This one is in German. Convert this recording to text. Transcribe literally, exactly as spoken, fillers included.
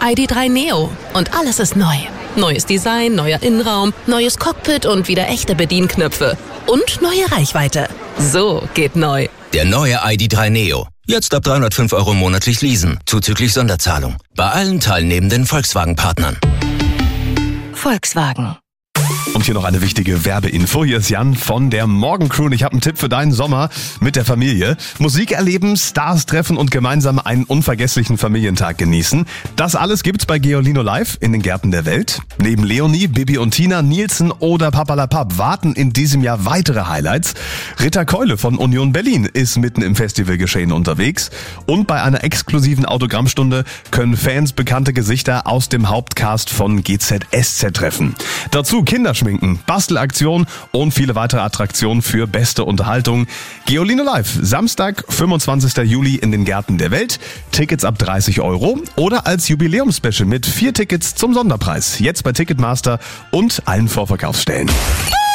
I D drei Neo und alles ist neu. Neues Design, neuer Innenraum, neues Cockpit und wieder echte Bedienknöpfe. Und neue Reichweite. So geht neu. Der neue I D drei Neo. Jetzt ab dreihundertfünf Euro monatlich leasen, zuzüglich Sonderzahlung. Bei allen teilnehmenden Volkswagen-Partnern. Volkswagen. Und hier noch eine wichtige Werbeinfo. Hier ist Jan von der Morgencrew und ich habe einen Tipp für deinen Sommer mit der Familie. Musik erleben, Stars treffen und gemeinsam einen unvergesslichen Familientag genießen. Das alles gibt's bei Geolino Live in den Gärten der Welt. Neben Leonie, Bibi und Tina, Nielsen oder Papalapap warten in diesem Jahr weitere Highlights. Ritter Keule von Union Berlin ist mitten im Festivalgeschehen unterwegs. Und bei einer exklusiven Autogrammstunde können Fans bekannte Gesichter aus dem Hauptcast von G Z S Z treffen. Dazu Kinderschminken, Bastelaktion und viele weitere Attraktionen für beste Unterhaltung. Geolino Live, Samstag, fünfundzwanzigster Juli in den Gärten der Welt. Tickets ab dreißig Euro oder als Jubiläumsspecial mit vier Tickets zum Sonderpreis. Jetzt bei Ticketmaster und allen Vorverkaufsstellen.